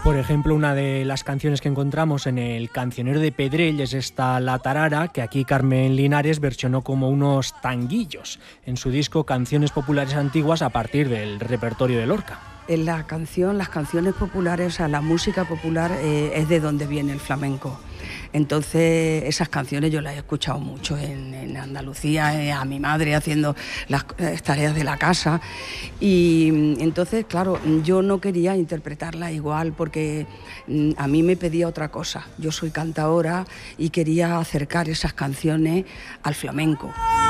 Por ejemplo, una de las canciones que encontramos en el Cancionero de Pedrell es esta La Tarara, que aquí Carmen Linares versionó como unos tanguillos en su disco Canciones Populares Antiguas a partir del repertorio de Lorca. En las canciones populares, o sea, la música popular es de donde viene el flamenco. Entonces esas canciones yo las he escuchado mucho en Andalucía, a mi madre haciendo las tareas de la casa, y entonces claro, yo no quería interpretarla igual porque a mí me pedía otra cosa. Yo soy cantadora y quería acercar esas canciones al flamenco.